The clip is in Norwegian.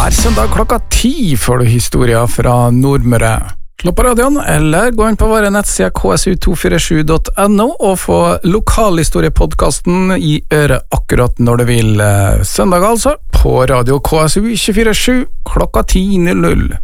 Hver søndag klokka 10 får du historier fra Nordmøre. Slå på radioen, eller gå inn på våre nettsider ksu247.no og få lokalhistoriepodcasten i øret akkurat når du vil. Søndag altså, på radio KSU 247 klokka 10:00.